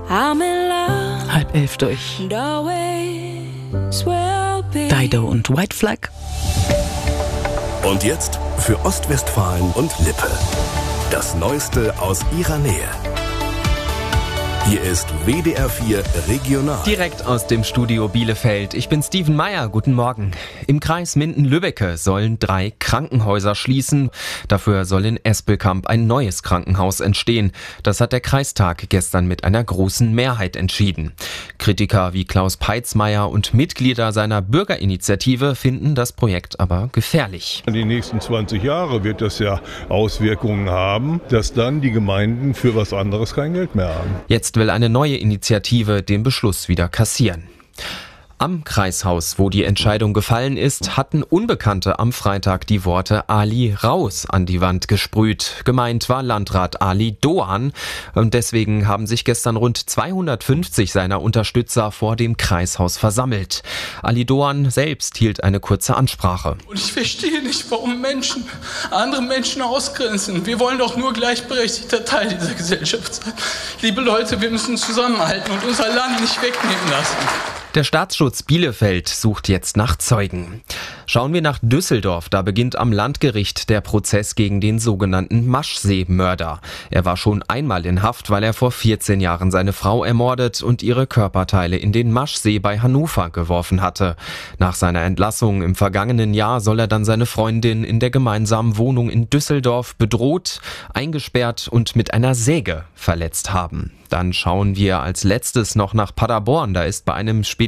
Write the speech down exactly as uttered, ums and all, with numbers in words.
Halb elf durch Dido und White Flag. Und jetzt für Ostwestfalen und Lippe. Das Neueste aus ihrer Nähe. Hier ist W D R vier Regional. Direkt aus dem Studio Bielefeld. Ich bin Steven Meyer. Guten Morgen. Im Kreis Minden-Lübbecke sollen drei Krankenhäuser schließen. Dafür soll in Espelkamp ein neues Krankenhaus entstehen. Das hat der Kreistag gestern mit einer großen Mehrheit entschieden. Kritiker wie Klaus Peitzmeier und Mitglieder seiner Bürgerinitiative finden das Projekt aber gefährlich. In den nächsten zwanzig Jahren wird das ja Auswirkungen haben, dass dann die Gemeinden für was anderes kein Geld mehr haben. Jetzt will eine neue Initiative den Beschluss wieder kassieren. Am Kreishaus, wo die Entscheidung gefallen ist, hatten Unbekannte am Freitag die Worte Ali raus an die Wand gesprüht. Gemeint war Landrat Ali Doan und deswegen haben sich gestern rund zweihundertfünfzig seiner Unterstützer vor dem Kreishaus versammelt. Ali Doan selbst hielt eine kurze Ansprache. Und ich verstehe nicht, warum Menschen andere Menschen ausgrenzen. Wir wollen doch nur gleichberechtigter Teil dieser Gesellschaft sein. Liebe Leute, wir müssen zusammenhalten und unser Land nicht wegnehmen lassen. Der Staatsschutz Bielefeld sucht jetzt nach Zeugen. Schauen wir nach Düsseldorf. Da beginnt am Landgericht der Prozess gegen den sogenannten Maschsee-Mörder. Er war schon einmal in Haft, weil er vor vierzehn Jahren seine Frau ermordet und ihre Körperteile in den Maschsee bei Hannover geworfen hatte. Nach seiner Entlassung im vergangenen Jahr soll er dann seine Freundin in der gemeinsamen Wohnung in Düsseldorf bedroht, eingesperrt und mit einer Säge verletzt haben. Dann schauen wir als letztes noch nach Paderborn. Da ist bei einem Spedition